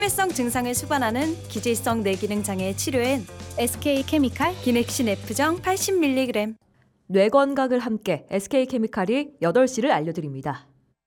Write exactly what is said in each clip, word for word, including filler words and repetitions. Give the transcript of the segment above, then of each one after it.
폐성 증상을 수반하는 기질성 뇌기능 장애 치료엔 에스케이케미칼 기넥신 F정 팔십 밀리그램. 뇌 건강을 함께 에스케이케미칼이 여덟 시를 알려드립니다.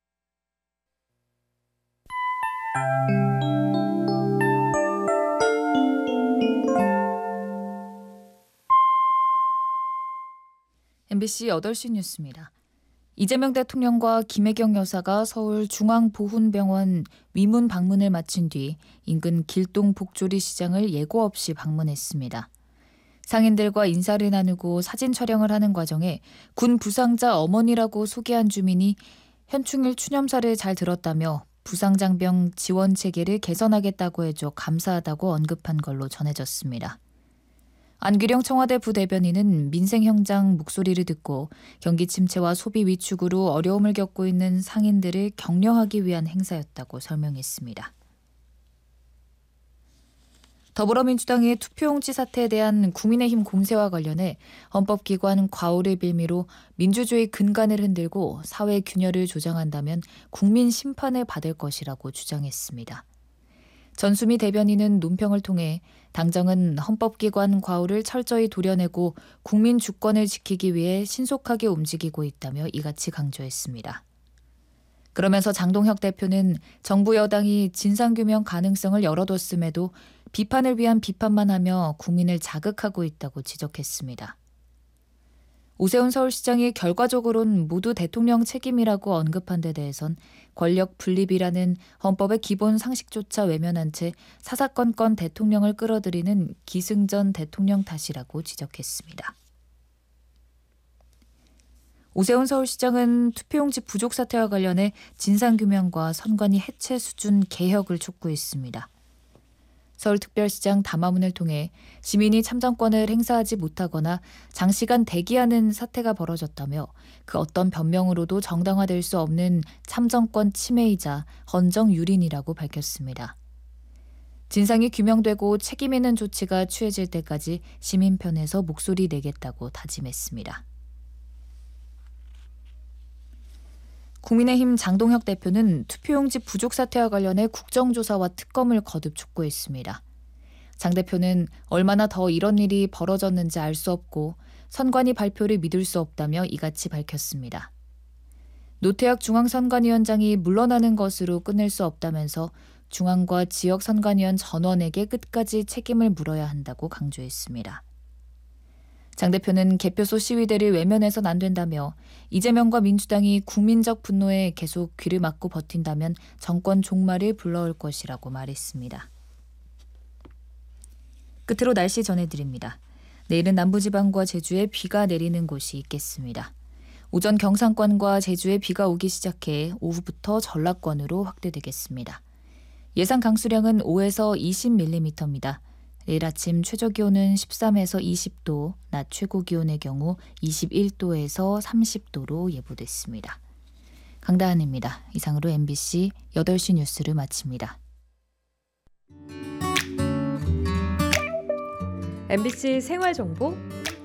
엠비씨 여덟 시 뉴스입니다. 이재명 대통령과 김혜경 여사가 서울 중앙보훈병원 위문 방문을 마친 뒤 인근 길동 복조리 시장을 예고 없이 방문했습니다. 상인들과 인사를 나누고 사진 촬영을 하는 과정에 군 부상자 어머니라고 소개한 주민이 현충일 추념사를 잘 들었다며 부상장병 지원 체계를 개선하겠다고 해줘 감사하다고 언급한 걸로 전해졌습니다. 안규령 청와대 부대변인은 민생현장 목소리를 듣고 경기 침체와 소비 위축으로 어려움을 겪고 있는 상인들을 격려하기 위한 행사였다고 설명했습니다. 더불어민주당의 투표용지 사태에 대한 국민의힘 공세와 관련해 헌법기관 과오를 빌미로 민주주의 근간을 흔들고 사회 균열을 조장한다면 국민 심판을 받을 것이라고 주장했습니다. 전수미 대변인은 논평을 통해 당정은 헌법기관 과오를 철저히 도려내고 국민 주권을 지키기 위해 신속하게 움직이고 있다며 이같이 강조했습니다. 그러면서 장동혁 대표는 정부 여당이 진상규명 가능성을 열어뒀음에도 비판을 위한 비판만 하며 국민을 자극하고 있다고 지적했습니다. 오세훈 서울시장이 결과적으론 모두 대통령 책임이라고 언급한 데 대해선 권력 분립이라는 헌법의 기본 상식조차 외면한 채 사사건건 대통령을 끌어들이는 기승전 대통령 탓이라고 지적했습니다. 오세훈 서울시장은 투표용지 부족 사태와 관련해 진상규명과 선관위 해체 수준 개혁을 촉구했습니다. 서울특별시장 담화문을 통해 시민이 참정권을 행사하지 못하거나 장시간 대기하는 사태가 벌어졌다며 그 어떤 변명으로도 정당화될 수 없는 참정권 침해이자 헌정 유린이라고 밝혔습니다. 진상이 규명되고 책임 있는 조치가 취해질 때까지 시민 편에서 목소리 내겠다고 다짐했습니다. 국민의힘 장동혁 대표는 투표용지 부족 사태와 관련해 국정조사와 특검을 거듭 촉구했습니다. 장 대표는 얼마나 더 이런 일이 벌어졌는지 알 수 없고 선관위 발표를 믿을 수 없다며 이같이 밝혔습니다. 노태학 중앙선관위원장이 물러나는 것으로 끝낼 수 없다면서 중앙과 지역 선관위원 전원에게 끝까지 책임을 물어야 한다고 강조했습니다. 장 대표는 개표소 시위대를 외면해선 안 된다며 이재명과 민주당이 국민적 분노에 계속 귀를 막고 버틴다면 정권 종말을 불러올 것이라고 말했습니다. 끝으로 날씨 전해드립니다. 내일은 남부지방과 제주에 비가 내리는 곳이 있겠습니다. 오전 경상권과 제주에 비가 오기 시작해 오후부터 전라권으로 확대되겠습니다. 예상 강수량은 오에서 이십 밀리미터입니다. 내일 아침 최저기온은 십삼에서 이십 도, 낮 최고기온의 경우 이십일 도에서 삼십 도로 예보됐습니다. 강다한입니다. 이상으로 엠비씨 여덟 시 뉴스를 마칩니다. 엠비씨 생활정보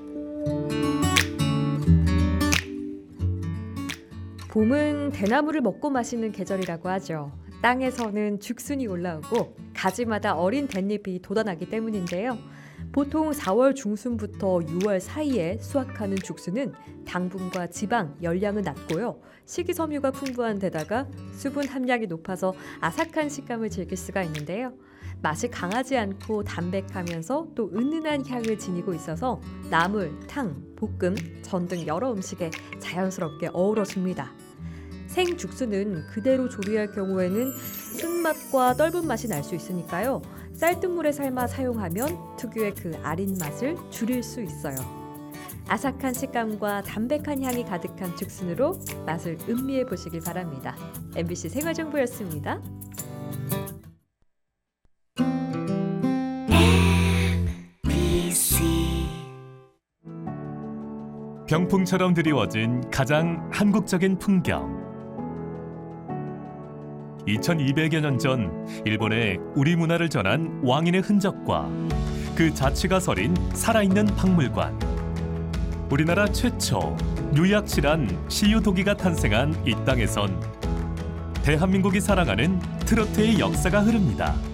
봄은 대나무를 먹고 마시는 계절이라고 하죠. 땅에서는 죽순이 올라오고 가지마다 어린 댄잎이 돋아나기 때문인데요. 보통 사월 중순부터 유월 사이에 수확하는 죽순은 당분과 지방, 열량은 낮고요. 식이섬유가 풍부한 데다가 수분 함량이 높아서 아삭한 식감을 즐길 수가 있는데요. 맛이 강하지 않고 담백하면서 또 은은한 향을 지니고 있어서 나물, 탕, 볶음, 전 등 여러 음식에 자연스럽게 어우러집니다. 생죽순은 그대로 조리할 경우에는 쓴맛과 떫은 맛이 날 수 있으니까요. 쌀뜨물에 삶아 사용하면 특유의 그 아린 맛을 줄일 수 있어요. 아삭한 식감과 담백한 향이 가득한 죽순으로 맛을 음미해 보시길 바랍니다. 엠비씨 생활정보였습니다. 병풍처럼 드리워진 가장 한국적인 풍경. 이천이백여 년 전 일본에 우리 문화를 전한 왕인의 흔적과 그 자취가 서린 살아있는 박물관. 우리나라 최초 뉴약실한 시유도기가 탄생한 이 땅에선 대한민국이 사랑하는 트로트의 역사가 흐릅니다.